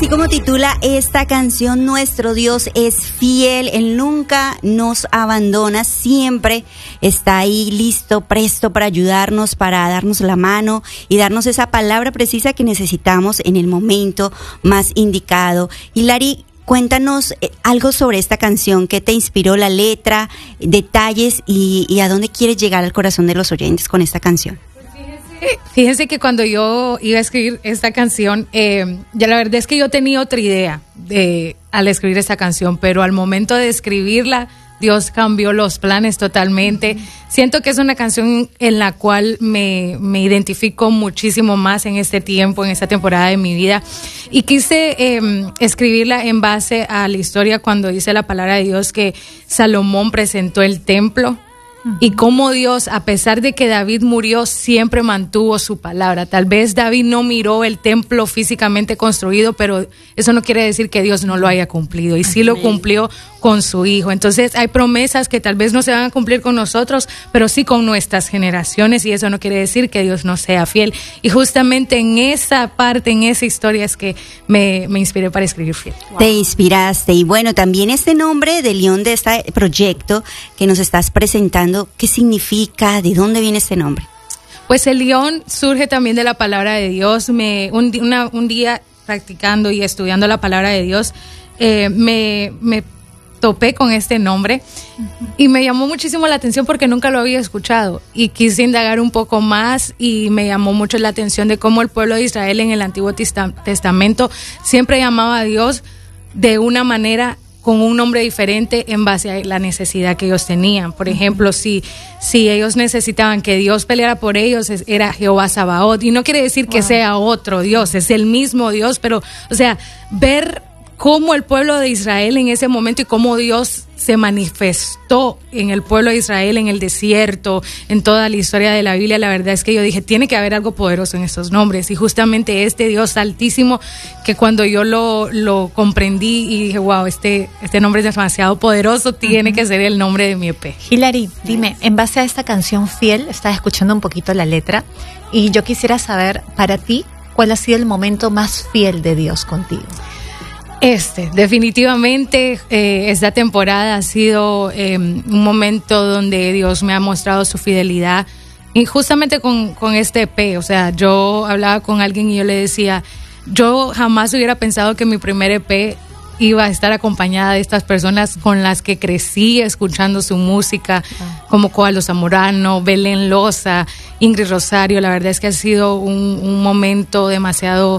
Así como titula esta canción, nuestro Dios es fiel, Él nunca nos abandona, siempre está ahí listo, presto para ayudarnos, para darnos la mano y darnos esa palabra precisa que necesitamos en el momento más indicado. Hilary, cuéntanos algo sobre esta canción, qué te inspiró, la letra, detalles y a dónde quieres llegar al corazón de los oyentes con esta canción. Fíjense que cuando yo iba a escribir esta canción, ya la verdad es que yo tenía otra idea al escribir esta canción, pero al momento de escribirla, Dios cambió los planes totalmente. Siento que es una canción en la cual me identifico muchísimo más en este tiempo, en esta temporada de mi vida. Y quise escribirla en base a la historia cuando dice la palabra de Dios que Salomón presentó el templo. Y cómo Dios, a pesar de que David murió, siempre mantuvo su palabra. Tal vez David no miró el templo físicamente construido, pero eso no quiere decir que Dios no lo haya cumplido. Y sí lo cumplió con su hijo. Entonces hay promesas que tal vez no se van a cumplir con nosotros, pero sí con nuestras generaciones, y eso no quiere decir que Dios no sea fiel. Y justamente en esa parte, en esa historia es que me inspiré para escribir Fiel. Wow. Te inspiraste. Y bueno, también este nombre de León, de este proyecto que nos estás presentando, ¿qué significa? ¿De dónde viene este nombre? Pues el león surge también de la palabra de Dios. Un día practicando y estudiando la palabra de Dios, me topé con este nombre y me llamó muchísimo la atención porque nunca lo había escuchado y quise indagar un poco más, y me llamó mucho la atención de cómo el pueblo de Israel en el Antiguo Testamento siempre llamaba a Dios de una manera, con un nombre diferente en base a la necesidad que ellos tenían. Por ejemplo, si ellos necesitaban que Dios peleara por ellos, era Jehová Sabaoth, y no quiere decir que sea otro Dios, es el mismo Dios, pero, o sea, ver cómo el pueblo de Israel en ese momento y cómo Dios se manifestó en el pueblo de Israel en el desierto, en toda la historia de la Biblia, la verdad es que yo dije, tiene que haber algo poderoso en estos nombres. Y justamente este Dios altísimo, que cuando yo lo comprendí y dije, wow, este nombre es demasiado poderoso, tiene que ser el nombre de mi EP. Hilary, dime, en base a esta canción Fiel, estaba escuchando un poquito la letra y yo quisiera saber, para ti, ¿cuál ha sido el momento más fiel de Dios contigo? Definitivamente, esta temporada ha sido un momento donde Dios me ha mostrado su fidelidad, y justamente con este EP. O sea, yo hablaba con alguien y yo le decía, yo jamás hubiera pensado que mi primer EP iba a estar acompañada de estas personas con las que crecí escuchando su música, como Coalo Zamorano, Belén Loza, Ingrid Rosario. La verdad es que ha sido un momento demasiado...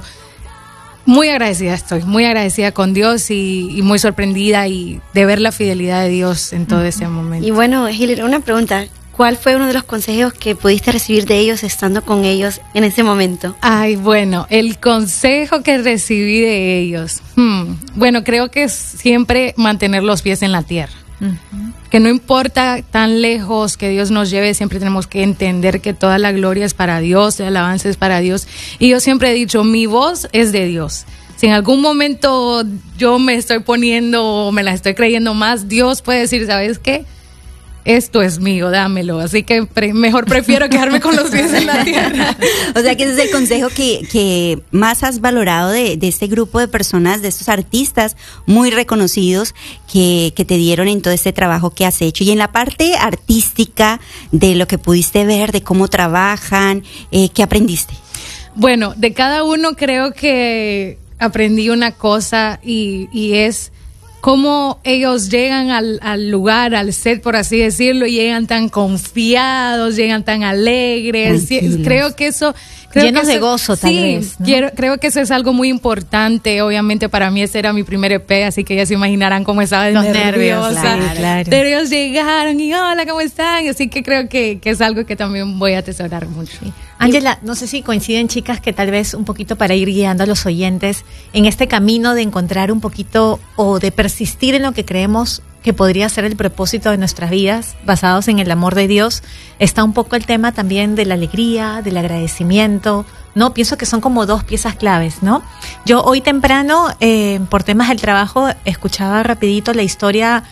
Muy agradecida estoy, muy agradecida con Dios y muy sorprendida y de ver la fidelidad de Dios en todo ese momento. Y bueno, Hilary, una pregunta. ¿Cuál fue uno de los consejos que pudiste recibir de ellos estando con ellos en ese momento? Ay, bueno, el consejo que recibí de ellos. Bueno, creo que es siempre mantener los pies en la tierra. Que no importa tan lejos que Dios nos lleve, siempre tenemos que entender que toda la gloria es para Dios, el alabanza es para Dios. Y yo siempre he dicho, mi voz es de Dios. Si en algún momento yo me estoy poniendo o me la estoy creyendo más, Dios puede decir, ¿sabes qué? Esto es mío, dámelo. Así que mejor prefiero quedarme con los pies en la tierra. O sea que ese es el consejo que más has valorado de este grupo de personas, de estos artistas muy reconocidos que te dieron en todo este trabajo que has hecho. Y en la parte artística, de lo que pudiste ver, de cómo trabajan, ¿qué aprendiste? Bueno, de cada uno creo que aprendí una cosa y es... cómo ellos llegan al lugar, al set, por así decirlo, y llegan tan confiados, llegan tan alegres. Creo que eso... Llenos de gozo, tal vez, ¿no? Creo que eso es algo muy importante. Obviamente para mí ese era mi primer EP, así que ya se imaginarán cómo estaba de nerviosa. Claro. Pero ellos llegaron y hola, ¿cómo están? Así que creo que es algo que también voy a atesorar mucho. Sí. Ángela, no sé si coinciden, chicas, que tal vez un poquito para ir guiando a los oyentes en este camino de encontrar un poquito o de persistir en lo que creemos que podría ser el propósito de nuestras vidas, basados en el amor de Dios, está un poco el tema también de la alegría, del agradecimiento, ¿no? Pienso que son como dos piezas claves, ¿no? Yo hoy temprano, por temas del trabajo, escuchaba rapidito la historia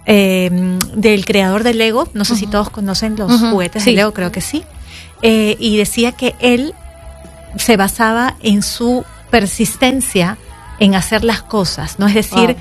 del creador de Lego. No sé si todos conocen los juguetes de Lego, creo que sí. Y decía que él se basaba en su persistencia en hacer las cosas, ¿no? Es decir,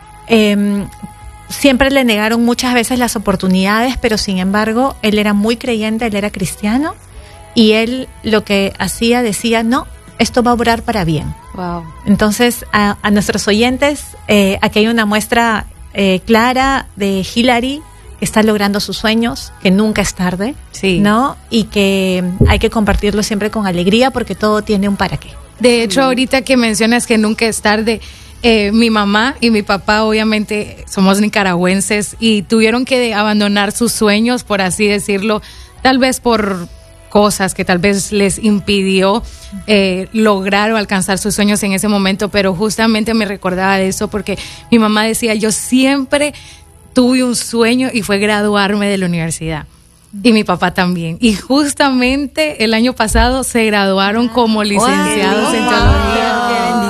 siempre le negaron muchas veces las oportunidades, pero sin embargo, él era muy creyente, él era cristiano, y él lo que hacía, decía, no, esto va a obrar para bien. Wow. Entonces, a nuestros oyentes, aquí hay una muestra clara de Hilary, que está logrando sus sueños, que nunca es tarde, Sí. ¿no? Y que hay que compartirlo siempre con alegría, porque todo tiene un para qué. De hecho, ahorita que mencionas que nunca es tarde, mi mamá y mi papá obviamente somos nicaragüenses y tuvieron que abandonar sus sueños, por así decirlo, tal vez por cosas que tal vez les impidió lograr o alcanzar sus sueños en ese momento, pero justamente me recordaba de eso porque mi mamá decía, yo siempre tuve un sueño y fue graduarme de la universidad. Y mi papá también. Y justamente el año pasado se graduaron como licenciados en teología.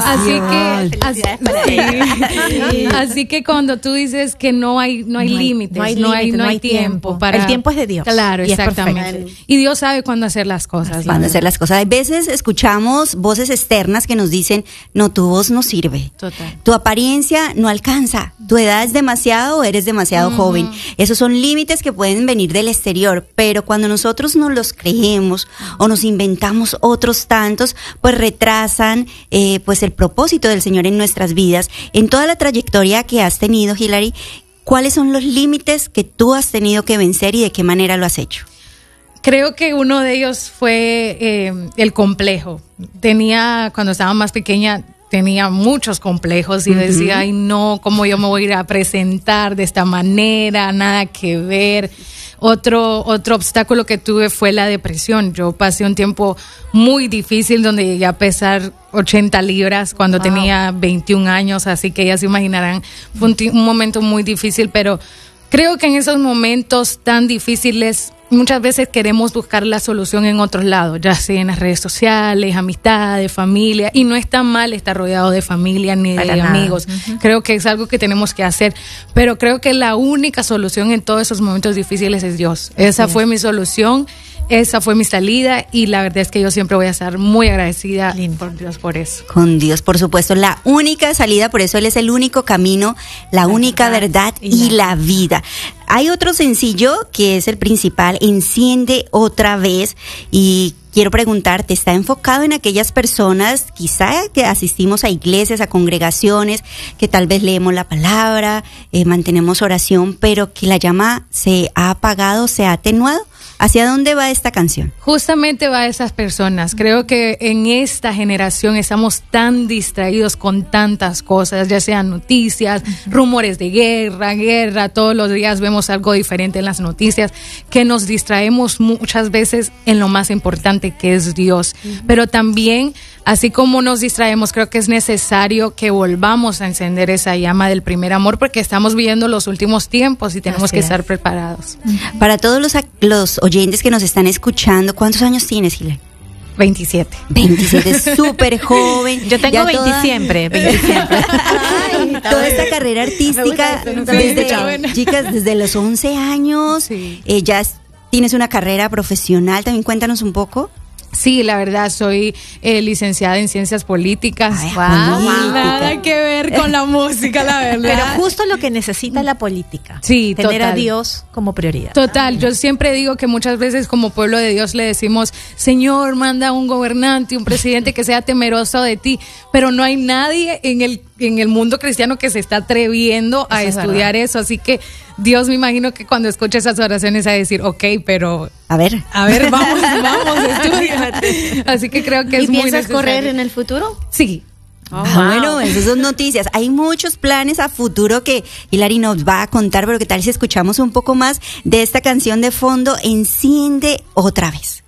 Así que cuando tú dices que no hay límites, no hay tiempo para... El tiempo es de Dios. Claro, y exactamente. Y Dios sabe cuándo hacer las cosas. Cuándo hacer las cosas. Hay veces escuchamos voces externas que nos dicen, no, tu voz no sirve. Total. Tu apariencia no alcanza. Tu edad es demasiado o eres demasiado joven. Esos son límites que pueden venir del exterior, pero cuando nosotros nos los creemos o nos inventamos otros tantos, pues retrasan pues el propósito del Señor en nuestras vidas. En toda la trayectoria que has tenido, Hilary, ¿cuáles son los límites que tú has tenido que vencer y de qué manera lo has hecho? Creo que uno de ellos fue el complejo. Cuando estaba más pequeña, tenía muchos complejos y decía, ay no, ¿cómo yo me voy a ir a presentar de esta manera? Nada que ver. Otro obstáculo que tuve fue la depresión. Yo pasé un tiempo muy difícil donde llegué a pesar 80 libras cuando tenía 21 años, así que ya se imaginarán, fue un momento muy difícil, pero creo que en esos momentos tan difíciles muchas veces queremos buscar la solución en otros lados, ya sea en las redes sociales, amistades, familia, y no está mal estar rodeado de familia ni de amigos. Creo que es algo que tenemos que hacer, pero creo que la única solución en todos esos momentos difíciles es Dios. Esa fue mi solución, esa fue mi salida, y la verdad es que yo siempre voy a estar muy agradecida por Dios por eso. Con Dios, por supuesto, la única salida, por eso Él es el único camino, la única verdad y la vida. Hay otro sencillo que es el principal, Enciende otra vez, y quiero preguntarte, ¿está enfocado en aquellas personas quizá que asistimos a iglesias, a congregaciones, que tal vez leemos la palabra, mantenemos oración, pero que la llama se ha apagado, se ha atenuado? ¿Hacia dónde va esta canción? Justamente va a esas personas. Creo que en esta generación estamos tan distraídos con tantas cosas, ya sean noticias, rumores de guerra, todos los días vemos algo diferente en las noticias, que nos distraemos muchas veces en lo más importante, que es Dios. Pero también, así como nos distraemos, creo que es necesario que volvamos a encender esa llama del primer amor, porque estamos viviendo los últimos tiempos y tenemos que estar preparados. Para todos los oyentes que nos están escuchando, ¿cuántos años tienes, Hilary? 27. 27, súper joven. Yo tengo 20 siempre. Ay, toda esta carrera artística, chicas, desde los 11 años, ya tienes una carrera profesional, también cuéntanos un poco. Sí, la verdad, soy licenciada en Ciencias Políticas. Ay, Nada que ver con la música, la verdad. Pero justo lo que necesita la política. Sí, tener total. a Dios como prioridad. Total, yo siempre digo que muchas veces como pueblo de Dios le decimos, Señor, manda un gobernante, un presidente que sea temeroso de ti, pero no hay nadie en el mundo cristiano que se está atreviendo a estudiar eso, así que Dios, me imagino que cuando escuche esas oraciones va a decir, ok, pero a ver, vamos, estudiate. Así que creo que es muy necesario. ¿Y piensas correr en el futuro? Sí. Bueno, esas son noticias. Hay muchos planes a futuro que Hilary nos va a contar, pero ¿qué tal si escuchamos un poco más de esta canción de fondo, Enciende otra vez?